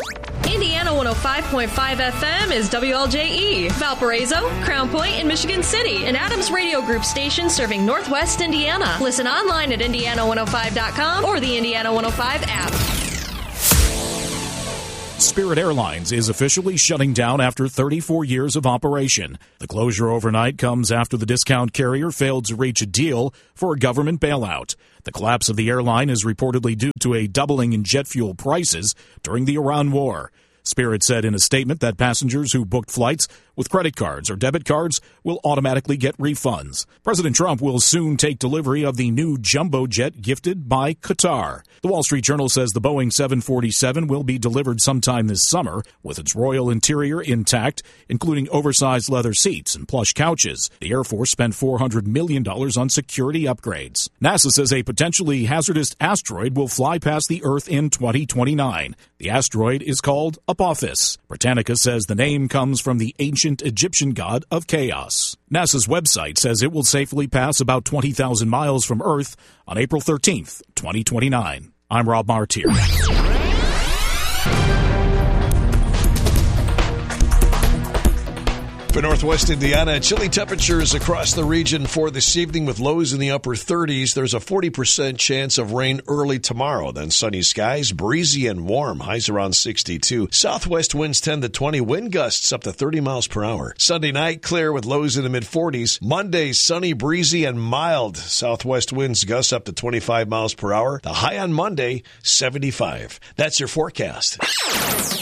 Indiana 105.5 FM is WLJE, Valparaiso, Crown Point, and Michigan City, an Adams Radio Group station serving Northwest Indiana. Listen online at Indiana105.com or the Indiana 105 app. Spirit Airlines is officially shutting down after 34 years of operation. The closure overnight comes after the discount carrier failed to reach a deal for a government bailout. The collapse of the airline is reportedly due to a doubling in jet fuel prices during the Iran war. Spirit said in a statement that passengers who booked flights with credit cards or debit cards will automatically get refunds. President Trump will soon take delivery of the new jumbo jet gifted by Qatar. The Wall Street Journal says the Boeing 747 will be delivered sometime this summer with its royal interior intact, including oversized leather seats and plush couches. The Air Force spent $400 million on security upgrades. NASA says a potentially hazardous asteroid will fly past the Earth in 2029. The asteroid is called Apophis. Britannica says the name comes from the ancient Egyptian god of chaos. NASA's website says it will safely pass about 20,000 miles from Earth on April 13th, 2029. I'm Rob Martier. For Northwest Indiana, chilly temperatures across the region for this evening with lows in the upper 30s. There's a 40% chance of rain early tomorrow. Then sunny skies, breezy and warm. Highs around 62. Southwest winds 10 to 20. Wind gusts up to 30 miles per hour. Sunday night, clear with lows in the mid-40s. Monday, sunny, breezy, and mild. Southwest winds gusts up to 25 miles per hour. The high on Monday, 75. That's your forecast.